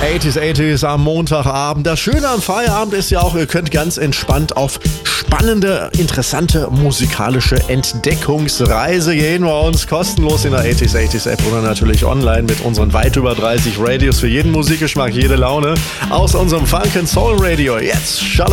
80s am Montagabend. Das Schöne am Feierabend ist ja auch, ihr könnt ganz entspannt auf spannende, interessante musikalische Entdeckungsreise gehen bei uns. Kostenlos in der 80s App oder natürlich online mit unseren weit über 30 Radios für jeden Musikgeschmack, jede Laune. Aus unserem Funk & Soul Radio. Jetzt Schalala.